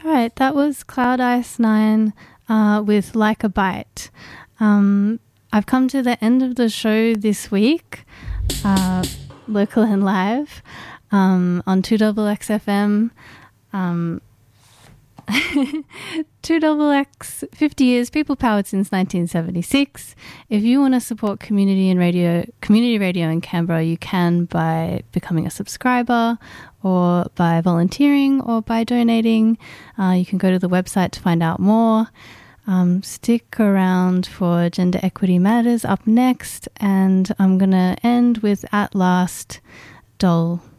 All right, that was Cloud Ice 9 with Like a Bite. I've come to the end of the show this week, local and live, on 2XXFM. 2XX, 50 years, people powered since 1976. If you want to support community radio in Canberra, you can by becoming a subscriber or by volunteering or by donating. You can go to the website to find out more. Stick around for Gender Equity Matters up next, and I'm going to end with At Last, Doll